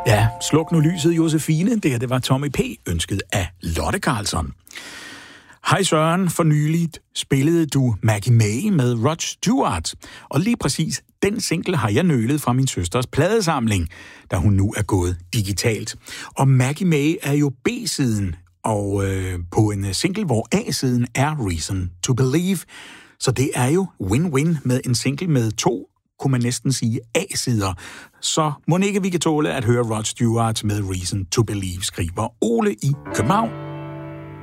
Ja, sluk nu lyset, Josefine. Det var Tommy P. ønsket af Lotte Karlsson. Hej Søren, for nyligt spillede du Maggie May med Rod Stewart, og lige præcis den single har jeg nølet fra min søsters pladesamling, da hun nu er gået digitalt. Og Maggie May er jo B-siden, og på en single, hvor A-siden er Reason to Believe. Så det er jo win-win med en single med 2, kunne man næsten sige, A-sider. Så må ikke vi kan tåle at høre Rod Stewart med Reason to Believe, skriver Ole i København.